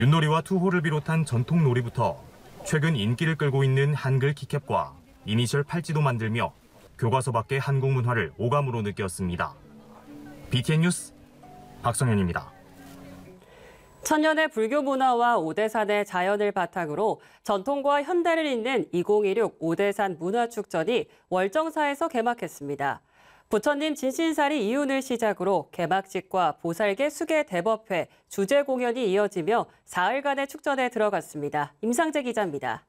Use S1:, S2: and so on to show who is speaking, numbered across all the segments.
S1: 윷놀이와 투호를 비롯한 전통 놀이부터 최근 인기를 끌고 있는 한글 키캡과 이니셜 팔찌도 만들며 교과서 밖의 한국 문화를 오감으로 느꼈습니다. BTN 뉴스 박성현입니다.
S2: 천년의 불교 문화와 오대산의 자연을 바탕으로 전통과 현대를 잇는 2016 오대산 문화축전이 월정사에서 개막했습니다. 부처님 진신사리 이윤을 시작으로 개막식과 보살계 수계 대법회, 주제 공연이 이어지며 사흘간의 축전에 들어갔습니다. 임상재 기자입니다.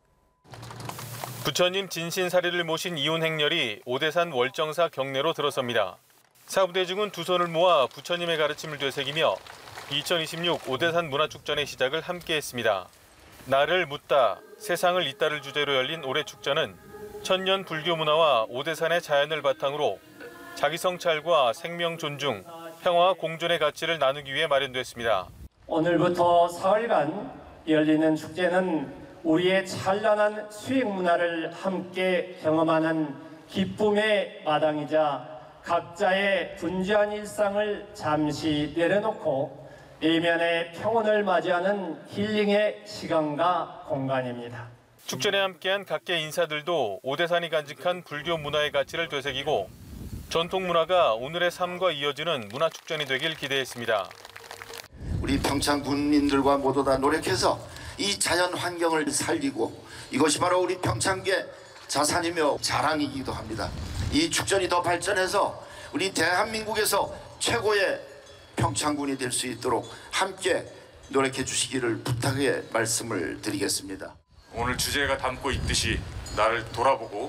S3: 부처님 진신사리를 모신 이윤 행렬이 오대산 월정사 경내로 들어섭니다. 사부대중은 두 손을 모아 부처님의 가르침을 되새기며 2026 오대산 문화축전의 시작을 함께했습니다. 나를 묻다, 세상을 잇다를 주제로 열린 올해 축전은 천년 불교 문화와 오대산의 자연을 바탕으로 자기 성찰과 생명 존중, 평화와 공존의 가치를 나누기 위해 마련됐습니다.
S4: 오늘부터 사흘간 열리는 축제는 우리의 찬란한 수익 문화를 함께 경험하는 기쁨의 마당이자 각자의 분주한 일상을 잠시 내려놓고 내면의 평온을 맞이하는 힐링의 시간과 공간입니다.
S3: 축전에 함께한 각계 인사들도 오대산이 간직한 불교 문화의 가치를 되새기고 전통 문화가 오늘의 삶과 이어지는 문화축전이 되길 기대했습니다.
S5: 우리 평창 군민들과 모두 다 노력해서 이 자연 환경을 살리고 이것이 바로 우리 평창계 자산이며 자랑이기도 합니다. 이 축전이 더 발전해서 우리 대한민국에서 최고의 평창군이 될 수 있도록 함께 노력해 주시기를 부탁의 말씀을 드리겠습니다.
S6: 오늘 주제가 담고 있듯이 나를 돌아보고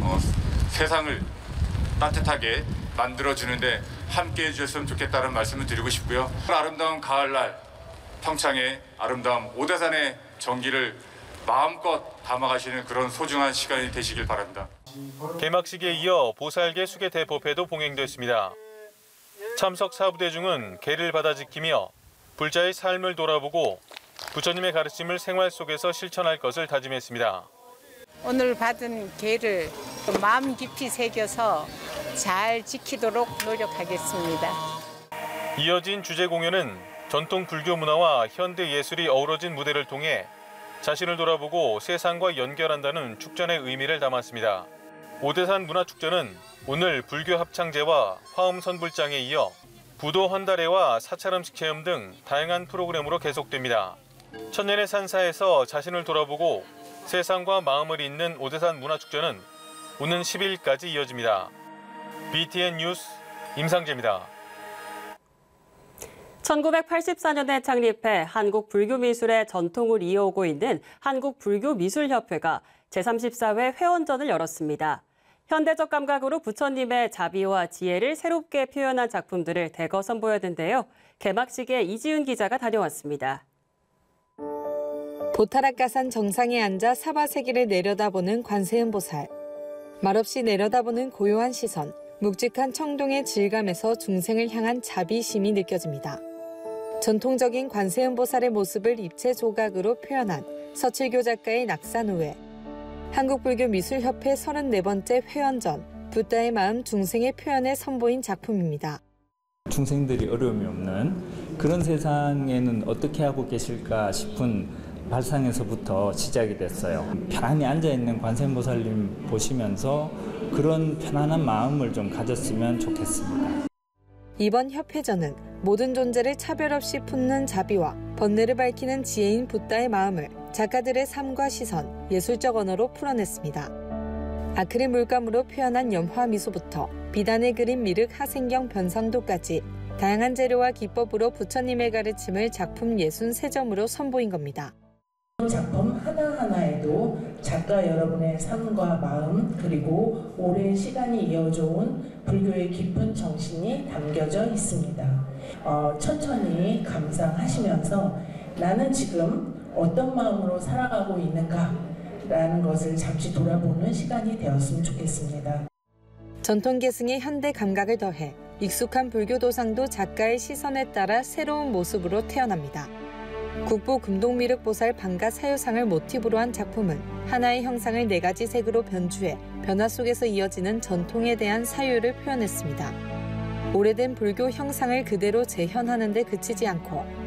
S6: 세상을 따뜻하게 만들어주는데 함께해 주셨으면 좋겠다는 말씀을 드리고 싶고요. 아름다운 가을날 평창의 아름다움 오대산의 정기를 마음껏 담아가시는 그런 소중한 시간이 되시길 바랍니다.
S3: 개막식에 이어 보살계 수계 대법회도 봉행됐습니다. 참석 사부대중은 계를 받아 지키며 불자의 삶을 돌아보고 부처님의 가르침을 생활 속에서 실천할 것을 다짐했습니다.
S7: 오늘 받은 계를 마음 깊이 새겨서 잘 지키도록 노력하겠습니다.
S3: 이어진 주제 공연은 전통 불교 문화와 현대 예술이 어우러진 무대를 통해 자신을 돌아보고 세상과 연결한다는 축전의 의미를 담았습니다. 오대산 문화축전은 오늘 불교 합창제와 화음 선불장에 이어 부도 헌다레와 사찰음식 체험 등 다양한 프로그램으로 계속됩니다. 천년의 산사에서 자신을 돌아보고 세상과 마음을 잇는 오대산 문화축전은 오는 10일까지 이어집니다. BTN 뉴스 임상재입니다.
S2: 1984년에 창립해 한국 불교미술의 전통을 이어오고 있는 한국불교미술협회가 제34회 회원전을 열었습니다. 현대적 감각으로 부처님의 자비와 지혜를 새롭게 표현한 작품들을 대거 선보였는데요. 개막식에 이지윤 기자가 다녀왔습니다.
S8: 보타락가산 정상에 앉아 사바세계를 내려다보는 관세음보살. 말없이 내려다보는 고요한 시선, 묵직한 청동의 질감에서 중생을 향한 자비심이 느껴집니다. 전통적인 관세음보살의 모습을 입체 조각으로 표현한 서칠교 작가의 낙산우회. 한국불교미술협회 34번째 회원전, 붓다의 마음 중생의 표현에 선보인 작품입니다.
S9: 중생들이 어려움이 없는 그런 세상에는 어떻게 하고 계실까 싶은 발상에서부터 시작이 됐어요. 편안히 앉아있는 관세음보살님 보시면서 그런 편안한 마음을 좀 가졌으면 좋겠습니다.
S8: 이번 협회전은 모든 존재를 차별 없이 품는 자비와 번뇌를 밝히는 지혜인 붓다의 마음을 작가들의 삶과 시선, 예술적 언어로 풀어냈습니다. 아크릴 물감으로 표현한 염화 미소부터 비단에 그린 미륵 하생경 변상도까지 다양한 재료와 기법으로 부처님의 가르침을 작품 63점으로 선보인 겁니다.
S10: 작품 하나하나에도 작가 여러분의 삶과 마음 그리고 오랜 시간이 이어져온 불교의 깊은 정신이 담겨져 있습니다. 천천히 감상하시면서 나는 지금 어떤 마음으로 살아가고 있는가라는 것을 잠시 돌아보는 시간이 되었으면 좋겠습니다.
S8: 전통 계승의 현대 감각을 더해 익숙한 불교 도상도 작가의 시선에 따라 새로운 모습으로 태어납니다. 국보 금동미륵보살 방가 사유상을 모티브로 한 작품은 하나의 형상을 4가지 색으로 변주해 변화 속에서 이어지는 전통에 대한 사유를 표현했습니다. 오래된 불교 형상을 그대로 재현하는 데 그치지 않고